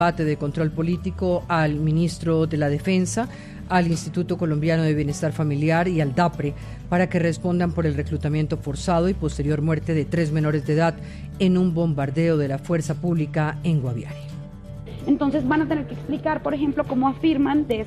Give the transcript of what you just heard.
Debate de control político al ministro de la Defensa, al Instituto Colombiano de Bienestar Familiar y al DAPRE para que respondan por el reclutamiento forzado y posterior muerte de 3 menores de edad en un bombardeo de la fuerza pública en Guaviare. Entonces van a tener que explicar, por ejemplo, cómo afirman de